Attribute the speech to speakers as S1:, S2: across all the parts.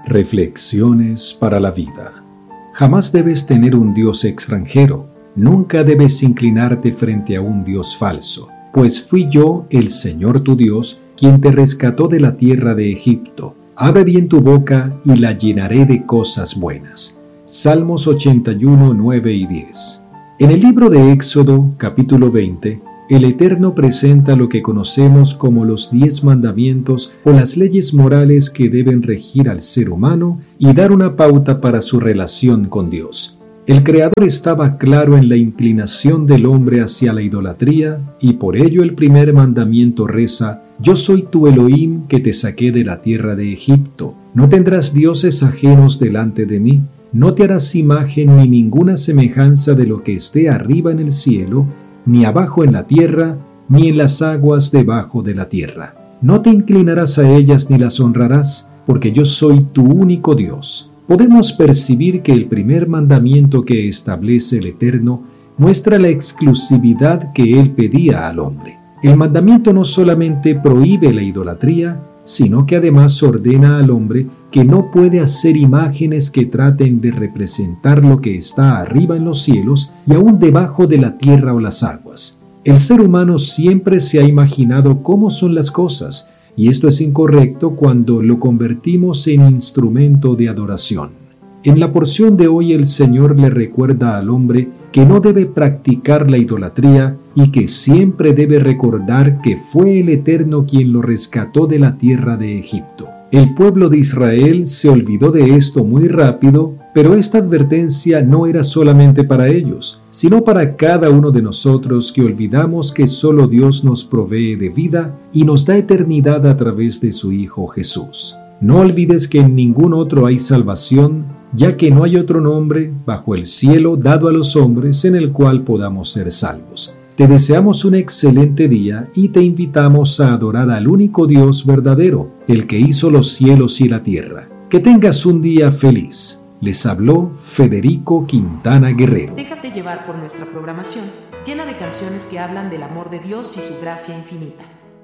S1: Reflexiones para la vida. Jamás debes tener un Dios extranjero. Nunca debes inclinarte frente a un Dios falso, pues fui yo, el Señor tu Dios, quien te rescató de la tierra de Egipto. Abre bien tu boca y la llenaré de cosas buenas. Salmos 81, 9 y 10. En el libro de Éxodo, capítulo 20, el Eterno presenta lo que conocemos como los 10 mandamientos o las leyes morales que deben regir al ser humano y dar una pauta para su relación con Dios. El Creador estaba claro en la inclinación del hombre hacia la idolatría y por ello el primer mandamiento reza: Yo soy tu Elohim que te saqué de la tierra de Egipto. No tendrás dioses ajenos delante de mí. No te harás imagen ni ninguna semejanza de lo que esté arriba en el cielo, ni abajo en la tierra, ni en las aguas debajo de la tierra. No te inclinarás a ellas ni las honrarás, porque yo soy tu único Dios. Podemos percibir que el primer mandamiento que establece el Eterno muestra la exclusividad que Él pedía al hombre. El mandamiento no solamente prohíbe la idolatría, sino que además ordena al hombre que no puede hacer imágenes que traten de representar lo que está arriba en los cielos y aún debajo de la tierra o las aguas. El ser humano siempre se ha imaginado cómo son las cosas, y esto es incorrecto cuando lo convertimos en instrumento de adoración. En la porción de hoy el Señor le recuerda al hombre que no debe practicar la idolatría y que siempre debe recordar que fue el Eterno quien lo rescató de la tierra de Egipto. El pueblo de Israel se olvidó de esto muy rápido, pero esta advertencia no era solamente para ellos, sino para cada uno de nosotros que olvidamos que solo Dios nos provee de vida y nos da eternidad a través de su Hijo Jesús. No olvides que en ningún otro hay salvación, ya que no hay otro nombre bajo el cielo dado a los hombres en el cual podamos ser salvos. Te deseamos un excelente día y te invitamos a adorar al único Dios verdadero, el que hizo los cielos y la tierra. Que tengas un día feliz. Les habló Federico Quintana Guerrero.
S2: Déjate llevar por nuestra programación, llena de canciones que hablan del amor de Dios y su gracia infinita.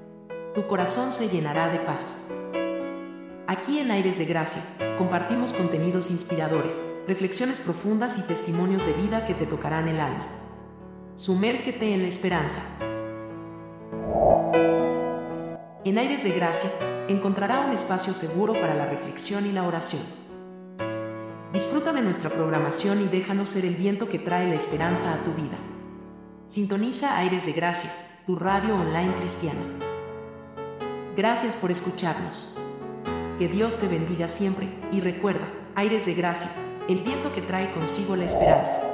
S2: Tu corazón se llenará de paz. Aquí en Aires de Gracia, compartimos contenidos inspiradores, reflexiones profundas y testimonios de vida que te tocarán el alma. Sumérgete en la esperanza. En Aires de Gracia, encontrará un espacio seguro para la reflexión y la oración. Disfruta de nuestra programación y déjanos ser el viento que trae la esperanza a tu vida. Sintoniza Aires de Gracia, tu radio online cristiana. Gracias por escucharnos. Que Dios te bendiga siempre y recuerda, Aires de Gracia, el viento que trae consigo la esperanza.